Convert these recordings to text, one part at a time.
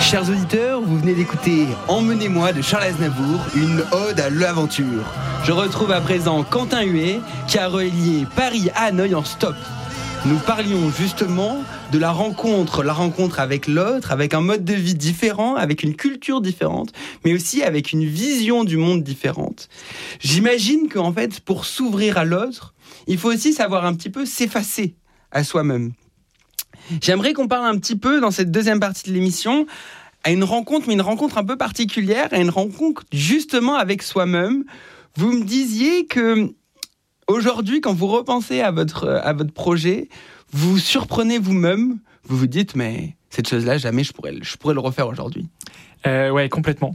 Chers auditeurs, vous venez d'écouter Emmenez-moi de Charles Aznavour, une ode à l'aventure. Je retrouve à présent Quentin Huet qui a relié Paris à Hanoï en stop. Nous parlions justement de la rencontre avec l'autre, avec un mode de vie différent, avec une culture différente, mais aussi avec une vision du monde différente. J'imagine qu'en fait, pour s'ouvrir à l'autre, il faut aussi savoir un petit peu s'effacer à soi-même. J'aimerais qu'on parle un petit peu, dans cette deuxième partie de l'émission, à une rencontre, mais une rencontre un peu particulière, à une rencontre justement avec soi-même. Vous me disiez que aujourd'hui, quand vous repensez à votre projet, vous surprenez vous-même, vous vous dites, mais cette chose-là, jamais je pourrais le refaire aujourd'hui. Ouais, complètement,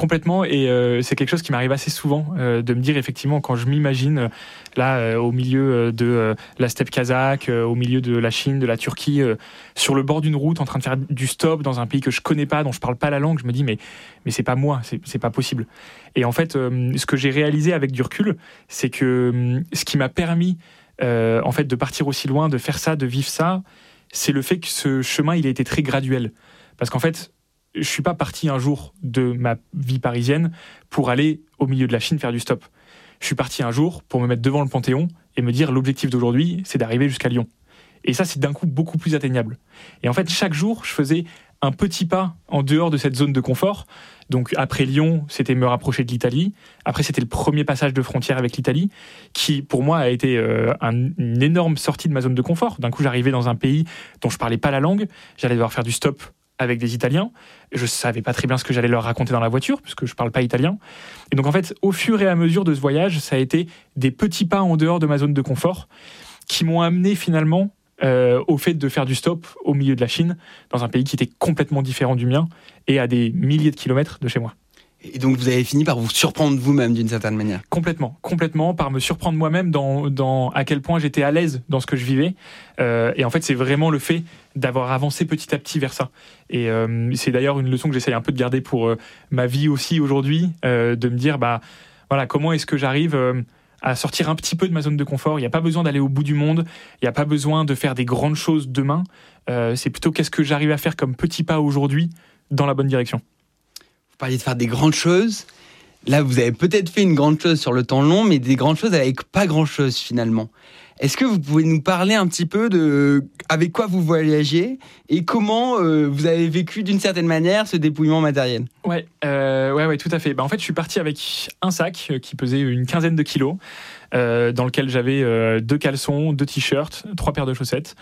et c'est quelque chose qui m'arrive assez souvent de me dire effectivement quand je m'imagine là au milieu de la steppe kazakh, au milieu de la Chine, de la Turquie, sur le bord d'une route en train de faire du stop dans un pays que je connais pas, dont je parle pas la langue, je me dis mais c'est pas moi, c'est pas possible. Et en fait, ce que j'ai réalisé avec du recul, c'est que ce qui m'a permis en fait de partir aussi loin, de faire ça, de vivre ça, c'est le fait que ce chemin il a été très graduel, parce qu'en fait je suis pas parti un jour de ma vie parisienne pour aller au milieu de la Chine faire du stop. Je suis parti un jour pour me mettre devant le Panthéon et me dire l'objectif d'aujourd'hui, c'est d'arriver jusqu'à Lyon. Et ça, c'est d'un coup beaucoup plus atteignable. Et en fait, chaque jour, je faisais un petit pas en dehors de cette zone de confort. Donc après Lyon, c'était me rapprocher de l'Italie. Après, c'était le premier passage de frontière avec l'Italie, qui pour moi a été une énorme sortie de ma zone de confort. D'un coup, j'arrivais dans un pays dont je parlais pas la langue. J'allais devoir faire du stop avec des Italiens. Je savais pas très bien ce que j'allais leur raconter dans la voiture, puisque je parle pas italien. Et donc, en fait, au fur et à mesure de ce voyage, ça a été des petits pas en dehors de ma zone de confort qui m'ont amené finalement au fait de faire du stop au milieu de la Chine, dans un pays qui était complètement différent du mien et à des milliers de kilomètres de chez moi. Et donc, vous avez fini par vous surprendre vous-même d'une certaine manière. Complètement, par me surprendre moi-même dans à quel point j'étais à l'aise dans ce que je vivais. Et en fait, c'est vraiment le fait d'avoir avancé petit à petit vers ça. Et c'est d'ailleurs une leçon que j'essaye un peu de garder pour ma vie aussi aujourd'hui, de me dire, voilà, comment est-ce que j'arrive à sortir un petit peu de ma zone de confort. Il n'y a pas besoin d'aller au bout du monde, il n'y a pas besoin de faire des grandes choses demain. C'est plutôt qu'est-ce que j'arrive à faire comme petit pas aujourd'hui dans la bonne direction. Vous parliez de faire des grandes choses. Là, vous avez peut-être fait une grande chose sur le temps long, mais des grandes choses avec pas grand-chose finalement. Est-ce que vous pouvez nous parler un petit peu de avec quoi vous voyagez et comment vous avez vécu d'une certaine manière ce dépouillement matériel ? Ouais, tout à fait. En fait, je suis parti avec un sac qui pesait une quinzaine de kilos, dans lequel j'avais 2 caleçons, 2 t-shirts, 3 paires de chaussettes,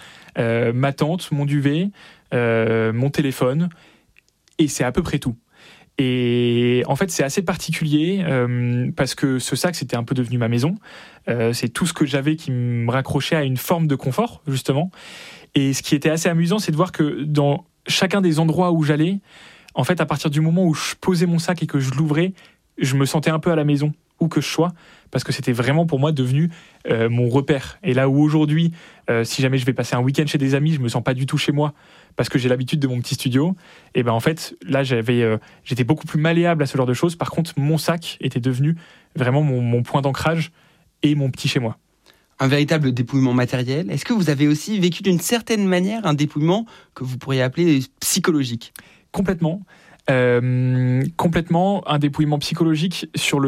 ma tente, mon duvet, mon téléphone, et c'est à peu près tout. Et en fait, c'est assez particulier parce que ce sac, c'était un peu devenu ma maison. C'est tout ce que j'avais qui me raccrochait à une forme de confort, justement. Et ce qui était assez amusant, c'est de voir que dans chacun des endroits où j'allais, en fait, à partir du moment où je posais mon sac et que je l'ouvrais, je me sentais un peu à la maison, où que je sois, parce que c'était vraiment pour moi devenu mon repère. Et là où aujourd'hui, si jamais je vais passer un week-end chez des amis, je me sens pas du tout chez moi, parce que j'ai l'habitude de mon petit studio, et en fait, là, j'étais beaucoup plus malléable à ce genre de choses. Par contre, mon sac était devenu vraiment mon point d'ancrage et mon petit chez moi. Un véritable dépouillement matériel. Est-ce que vous avez aussi vécu d'une certaine manière un dépouillement que vous pourriez appeler psychologique ? Complètement, un dépouillement psychologique sur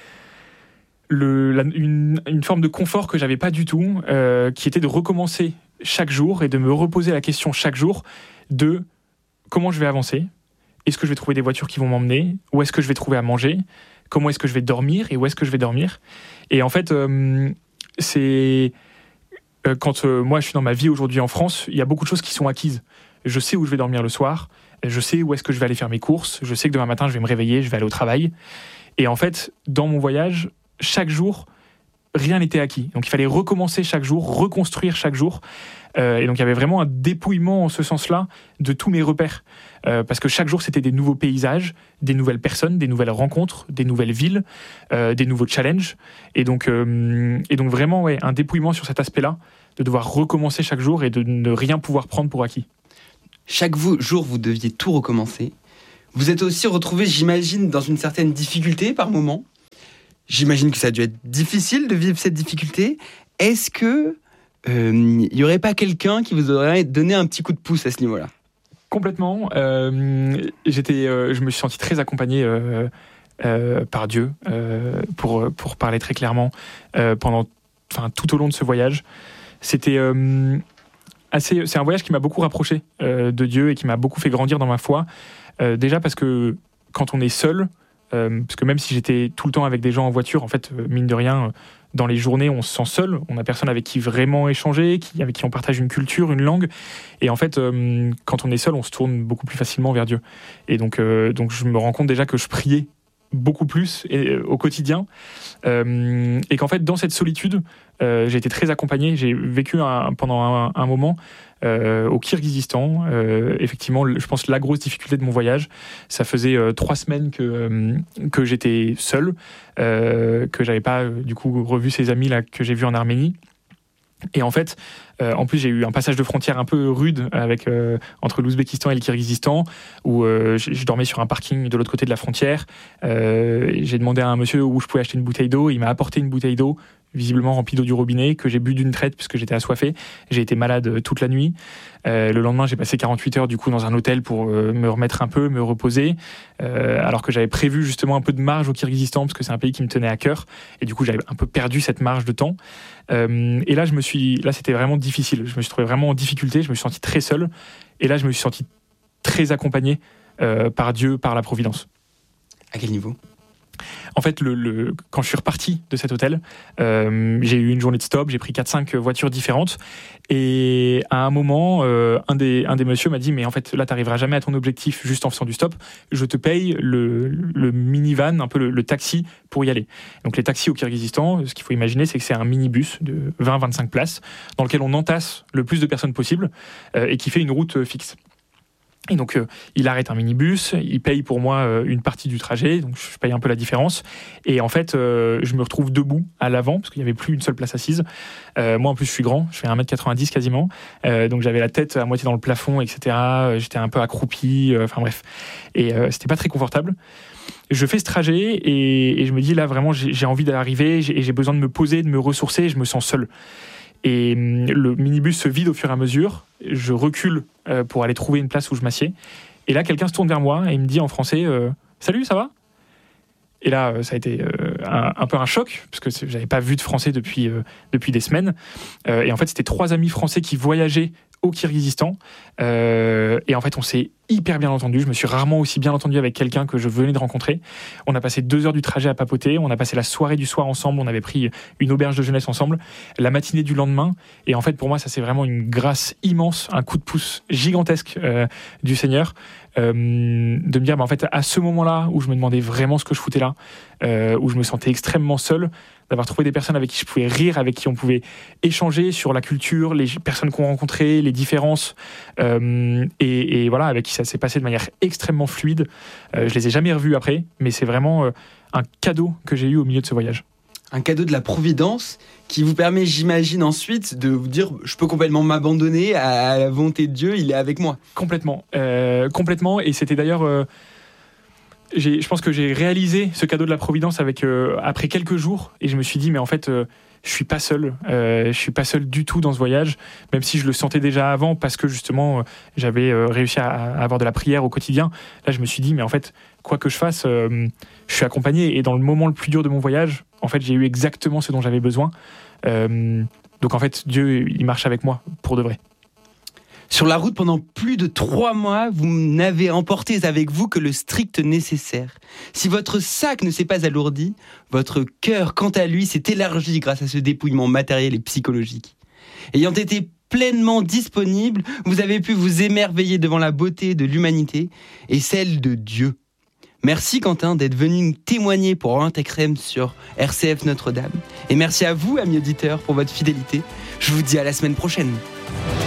une forme de confort que j'avais pas du tout, qui était de recommencer chaque jour et de me reposer la question chaque jour de comment je vais avancer, est-ce que je vais trouver des voitures qui vont m'emmener, où est-ce que je vais trouver à manger, comment est-ce que je vais dormir et où est-ce que je vais dormir. Et en fait, c'est quand moi je suis dans ma vie aujourd'hui en France, il y a beaucoup de choses qui sont acquises. Je sais où je vais dormir le soir, je sais où est-ce que je vais aller faire mes courses, je sais que demain matin je vais me réveiller, je vais aller au travail. Et en fait, dans mon voyage, chaque jour, rien n'était acquis. Donc il fallait recommencer chaque jour, reconstruire chaque jour. Et donc il y avait vraiment un dépouillement en ce sens-là de tous mes repères. Parce que chaque jour, c'était des nouveaux paysages, des nouvelles personnes, des nouvelles rencontres, des nouvelles villes, des nouveaux challenges. Et donc vraiment, ouais, un dépouillement sur cet aspect-là, de devoir recommencer chaque jour et de ne rien pouvoir prendre pour acquis. Chaque jour, vous deviez tout recommencer. Vous êtes aussi retrouvé, j'imagine, dans une certaine difficulté par moment. J'imagine que ça a dû être difficile de vivre cette difficulté. Est-ce que il n'y aurait pas quelqu'un qui vous aurait donné un petit coup de pouce à ce niveau-là ? Complètement. Je me suis senti très accompagné par Dieu, pour parler très clairement, tout au long de ce voyage. C'est un voyage qui m'a beaucoup rapproché de Dieu et qui m'a beaucoup fait grandir dans ma foi. Déjà parce que quand on est seul, parce que même si j'étais tout le temps avec des gens en voiture, en fait, mine de rien, dans les journées, on se sent seul. On n'a personne avec qui vraiment échanger, avec qui on partage une culture, une langue. Et en fait, quand on est seul, on se tourne beaucoup plus facilement vers Dieu. Et donc je me rends compte déjà que je priais beaucoup plus au quotidien. Et qu'en fait, dans cette solitude, j'ai été très accompagné. J'ai vécu pendant un moment au Kirghizistan. Effectivement, je pense la grosse difficulté de mon voyage, ça faisait 3 semaines que j'étais seul, que j'avais pas du coup revu ces amis là que j'ai vus en Arménie. Et en fait, en plus, j'ai eu un passage de frontière un peu rude entre l'Ouzbékistan et le Kirghizistan, où je dormais sur un parking de l'autre côté de la frontière. J'ai demandé à un monsieur où je pouvais acheter une bouteille d'eau. Il m'a apporté une bouteille d'eau, visiblement remplie d'eau du robinet, que j'ai bu d'une traite puisque j'étais assoiffé. J'ai été malade toute la nuit. Le lendemain, j'ai passé 48 heures du coup dans un hôtel pour me remettre un peu, me reposer, alors que j'avais prévu justement un peu de marge au Kirghizistan parce que c'est un pays qui me tenait à cœur. Et du coup, j'avais un peu perdu cette marge de temps. Et là, c'était vraiment difficile. Je me suis trouvé vraiment en difficulté. Je me suis senti très seul. Et là, je me suis senti très accompagné par Dieu, par la Providence. À quel niveau ? En fait, quand je suis reparti de cet hôtel, j'ai eu une journée de stop, j'ai pris 4-5 voitures différentes. Et à un moment, un des messieurs m'a dit « Mais en fait, là, tu n'arriveras jamais à ton objectif juste en faisant du stop. Je te paye le minivan, un peu le taxi pour y aller. » Donc les taxis au Kirghizistan, ce qu'il faut imaginer, c'est que c'est un minibus de 20-25 places dans lequel on entasse le plus de personnes possible et qui fait une route fixe. Et donc, il arrête un minibus, il paye pour moi une partie du trajet, donc je paye un peu la différence. Et en fait, je me retrouve debout à l'avant, parce qu'il n'y avait plus une seule place assise. Moi, en plus, je suis grand, je fais 1m90 quasiment. Donc, j'avais la tête à moitié dans le plafond, etc. J'étais un peu accroupi, enfin bref. Et c'était pas très confortable. Je fais ce trajet et je me dis, là, vraiment, j'ai envie d'arriver, et j'ai besoin de me poser, de me ressourcer, je me sens seul. Et le minibus se vide au fur et à mesure. Je recule pour aller trouver une place où je m'assieds. Et là, quelqu'un se tourne vers moi et il me dit en français « Salut, ça va ?» Et là, ça a été un peu un choc, parce que je n'avais pas vu de français depuis des semaines. Et en fait, c'était 3 amis français qui voyageaient au Kirghizistan. Et en fait, on s'est hyper bien entendu. Je me suis rarement aussi bien entendu avec quelqu'un que je venais de rencontrer. On a passé 2 heures du trajet à papoter. On a passé la soirée du soir ensemble. On avait pris une auberge de jeunesse ensemble. La matinée du lendemain. Et en fait, pour moi, ça c'est vraiment une grâce immense, un coup de pouce gigantesque du Seigneur. De me dire, en fait, à ce moment-là où je me demandais vraiment ce que je foutais là, où je me sentais extrêmement seul, d'avoir trouvé des personnes avec qui je pouvais rire, avec qui on pouvait échanger sur la culture, les personnes qu'on rencontrait, les différences, et voilà, avec qui ça s'est passé de manière extrêmement fluide. Je les ai jamais revus après, mais c'est vraiment un cadeau que j'ai eu au milieu de ce voyage. Un cadeau de la Providence qui vous permet, j'imagine, ensuite de vous dire je peux complètement m'abandonner à la volonté de Dieu, il est avec moi. Complètement. Et c'était d'ailleurs... je pense que j'ai réalisé ce cadeau de la Providence après quelques jours, et je me suis dit mais en fait je suis pas seul du tout dans ce voyage, même si je le sentais déjà avant parce que justement j'avais réussi à avoir de la prière au quotidien. Là je me suis dit mais en fait quoi que je fasse, je suis accompagné, et dans le moment le plus dur de mon voyage en fait j'ai eu exactement ce dont j'avais besoin. Donc en fait Dieu il marche avec moi pour de vrai. Sur la route, pendant plus de 3 mois, vous n'avez emporté avec vous que le strict nécessaire. Si votre sac ne s'est pas alourdi, votre cœur, quant à lui, s'est élargi grâce à ce dépouillement matériel et psychologique. Ayant été pleinement disponible, vous avez pu vous émerveiller devant la beauté de l'humanité et celle de Dieu. Merci Quentin d'être venu témoigner pour Orient Extrême sur RCF Notre-Dame. Et merci à vous, amis auditeurs, pour votre fidélité. Je vous dis à la semaine prochaine.